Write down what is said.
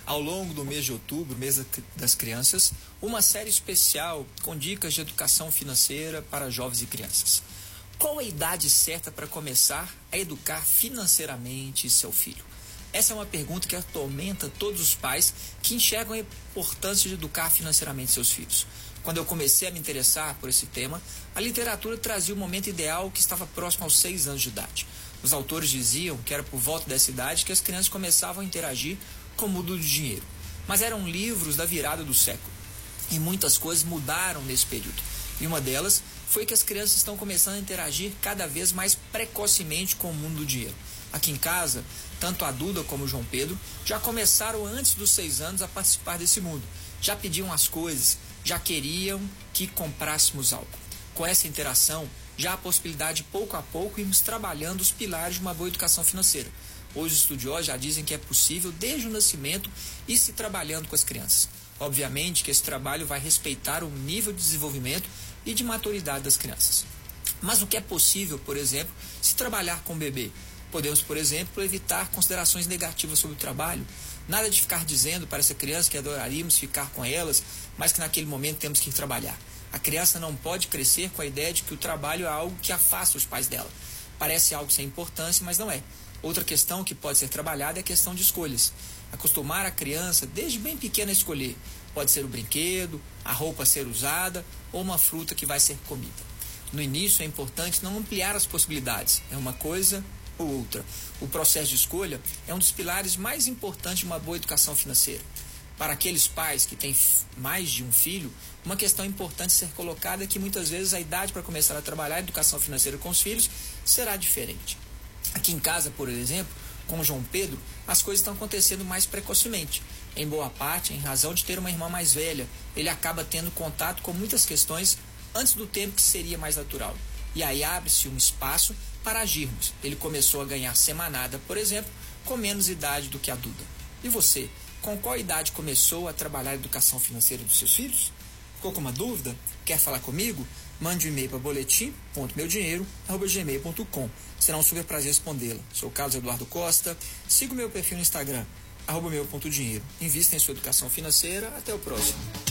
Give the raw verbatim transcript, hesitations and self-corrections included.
ao longo do mês de outubro, mês das crianças, uma série especial com dicas de educação financeira para jovens e crianças. Qual a idade certa para começar a educar financeiramente seu filho? Essa é uma pergunta que atormenta todos os pais que enxergam a importância de educar financeiramente seus filhos. Quando eu comecei a me interessar por esse tema, a literatura trazia o momento ideal que estava próximo aos seis anos de idade. Os autores diziam que era por volta dessa idade que as crianças começavam a interagir com o mundo do dinheiro. Mas eram livros da virada do século. E muitas coisas mudaram nesse período. E uma delas foi que as crianças estão começando a interagir cada vez mais precocemente com o mundo do dinheiro. Aqui em casa, tanto a Duda como o João Pedro já começaram antes dos seis anos a participar desse mundo. Já pediam as coisas, já queriam que comprássemos algo. Com essa interação, já há a possibilidade de pouco a pouco irmos trabalhando os pilares de uma boa educação financeira. Hoje os estudiosos já dizem que é possível desde o nascimento ir se trabalhando com as crianças. Obviamente que esse trabalho vai respeitar o nível de desenvolvimento e de maturidade das crianças. Mas o que é possível, por exemplo, se trabalhar com o bebê? Podemos, por exemplo, evitar considerações negativas sobre o trabalho. Nada de ficar dizendo para essa criança que adoraríamos ficar com elas, mas que naquele momento temos que ir trabalhar. A criança não pode crescer com a ideia de que o trabalho é algo que afasta os pais dela. Parece algo sem importância, mas não é. Outra questão que pode ser trabalhada é a questão de escolhas. Acostumar a criança, desde bem pequena, a escolher. Pode ser o brinquedo, a roupa a ser usada ou uma fruta que vai ser comida. No início é importante não ampliar as possibilidades. É uma coisa ou outra. O processo de escolha é um dos pilares mais importantes de uma boa educação financeira. Para aqueles pais que têm mais de um filho, uma questão importante ser colocada é que muitas vezes a idade para começar a trabalhar a educação financeira com os filhos será diferente. Aqui em casa, por exemplo, com o João Pedro, as coisas estão acontecendo mais precocemente. Em boa parte, em razão de ter uma irmã mais velha, ele acaba tendo contato com muitas questões antes do tempo que seria mais natural. E aí abre-se um espaço para agirmos. Ele começou a ganhar semanada, por exemplo, com menos idade do que a Duda. E você, com qual idade começou a trabalhar a educação financeira dos seus filhos? Ficou com uma dúvida? Quer falar comigo? Mande um e-mail para boletim ponto meu dinheiro arroba gmail ponto com. Será um super prazer respondê-la. Sou Carlos Eduardo Costa. Siga o meu perfil no Instagram, arroba meu ponto dinheiro. Invista em sua educação financeira. Até o próximo.